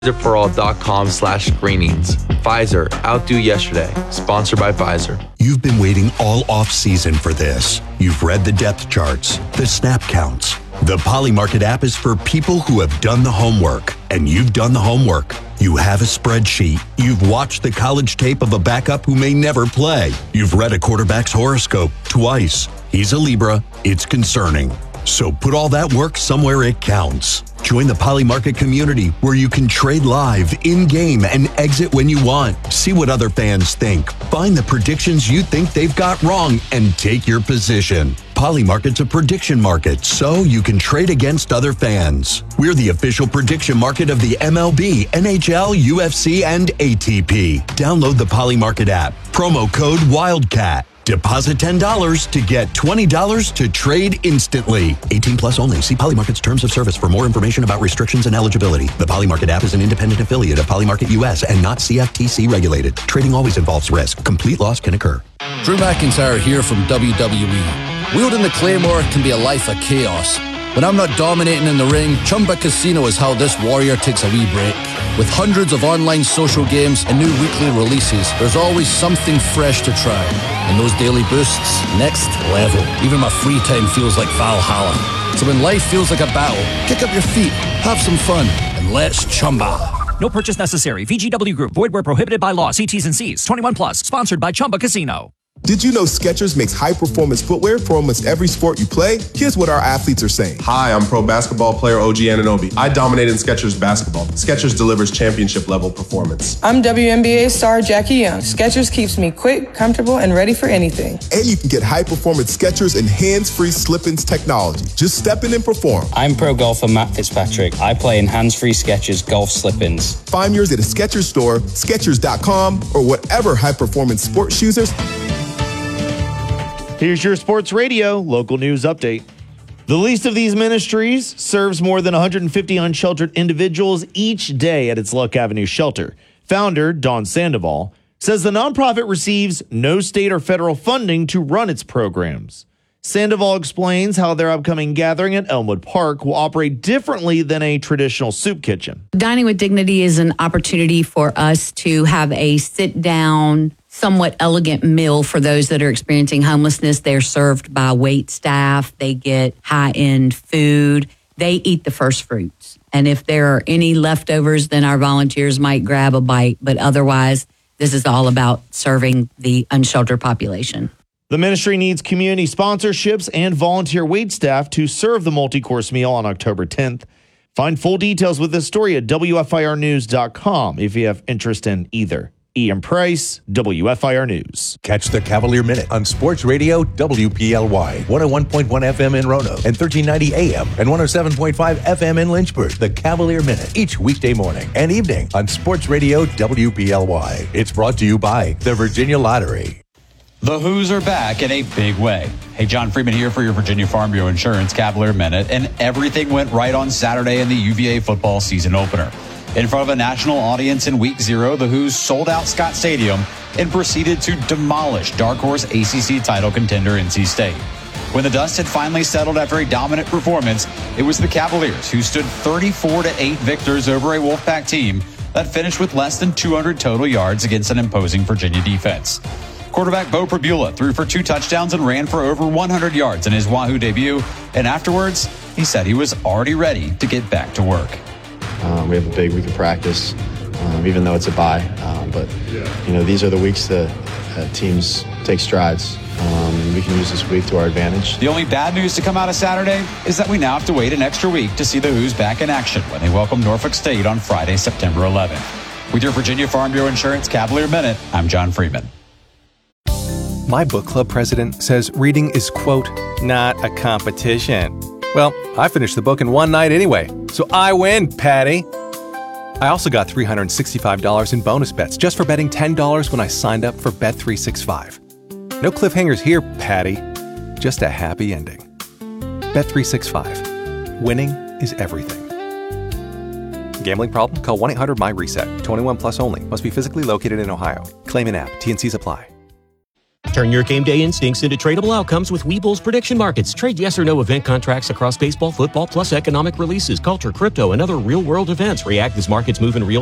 PfizerForAll.com/screenings. Pfizer, outdo yesterday. Sponsored by Pfizer. You've been waiting all off-season for this. You've read the depth charts, the snap counts. The Polymarket app is for people who have done the homework, and you've done the homework. You have a spreadsheet. You've watched the college tape of a backup who may never play. You've read a quarterback's horoscope twice. He's a Libra. It's concerning. So put all that work somewhere it counts. Join the Polymarket community where you can trade live, in-game, and exit when you want. See what other fans think. Find the predictions you think they've got wrong and take your position. Polymarket's a prediction market, so you can trade against other fans. We're the official prediction market of the MLB, NHL, UFC, and ATP. Download the Polymarket app. Promo code WILDCAT. Deposit $10 to get $20 to trade instantly. 18 plus only. See Polymarket's terms of service for more information about restrictions and eligibility. The Polymarket app is an independent affiliate of Polymarket US and not CFTC regulated. Trading always involves risk. Complete loss can occur. Drew McIntyre here from WWE. Wielding the Claymore can be a life of chaos. When I'm not dominating in the ring, Chumba Casino is how this warrior takes a wee break. With hundreds of online social games and new weekly releases, there's always something fresh to try. And those daily boosts, next level. Even my free time feels like Valhalla. So when life feels like a battle, kick up your feet, have some fun, and let's Chumba. No purchase necessary. VGW Group. Void where prohibited by law. See T's and C's. 21 plus. Sponsored by Chumba Casino. Did you know Skechers makes high-performance footwear for almost every sport you play? Here's what our athletes are saying. Hi, I'm pro basketball player OG Anunoby. I dominate in Skechers basketball. Skechers delivers championship-level performance. I'm WNBA star Jackie Young. Skechers keeps me quick, comfortable, and ready for anything. And you can get high-performance Skechers and hands-free slip-ins technology. Just step in and perform. I'm pro golfer Matt Fitzpatrick. I play in hands-free Skechers golf slip-ins. Find yours at a Skechers store, Skechers.com, or whatever high-performance sports shoes are. Here's your Sports Radio local news update. The least of these ministries serves more than 150 unsheltered individuals each day at its Luck Avenue shelter. Founder Don Sandoval says the nonprofit receives no state or federal funding to run its programs. Sandoval explains how their upcoming gathering at Elmwood Park will operate differently than a traditional soup kitchen. Dining with Dignity is an opportunity for us to have a sit-down, somewhat elegant meal for those that are experiencing homelessness. They're served by wait staff. They get high-end food. They eat the first fruits. And if there are any leftovers, then our volunteers might grab a bite. But otherwise, this is all about serving the unsheltered population. The ministry needs community sponsorships and volunteer wait staff to serve the multi-course meal on October 10th. Find full details with this story at WFIRnews.com if you have interest in either. Ian Price, WFIR News. Catch the Cavalier Minute on Sports Radio WPLY, 101.1 FM in Roanoke and 1390 AM and 107.5 FM in Lynchburg. The Cavalier Minute, each weekday morning and evening on Sports Radio WPLY. It's brought to you by the Virginia Lottery. The Who's are back in a big way. Hey, John Freeman here for your Virginia Farm Bureau Insurance Cavalier Minute, and everything went right on Saturday in the UVA football season opener. In front of a national audience in Week 0, the Who's sold out Scott Stadium and proceeded to demolish dark horse ACC title contender NC State. When the dust had finally settled after a dominant performance, it was the Cavaliers who stood 34-8 victors over a Wolfpack team that finished with less than 200 total yards against an imposing Virginia defense. Quarterback Bo Prabula threw for 2 touchdowns and ran for over 100 yards in his Wahoo debut. And afterwards, he said he was already ready to get back to work. We have a big week of practice, even though it's a bye. But, these are the weeks that teams take strides. We can use this week to our advantage. The only bad news to come out of Saturday is that we now have to wait an extra week to see the Who's back in action when they welcome Norfolk State on Friday, September 11th. With your Virginia Farm Bureau Insurance Cavalier Minute, I'm John Freeman. My book club president says reading is, quote, not a competition. Well, I finished the book in one night anyway, so I win, Patty. I also got $365 in bonus bets just for betting $10 when I signed up for Bet365. No cliffhangers here, Patty. Just a happy ending. Bet365. Winning is everything. Gambling problem? Call 1-800-MY-RESET. 21 plus only. Must be physically located in Ohio. Claim in app. T&Cs apply. Turn your game day instincts into tradable outcomes with Webull's prediction markets. Trade yes or no event contracts across baseball, football, plus economic releases, culture, crypto, and other real-world events. React as markets move in real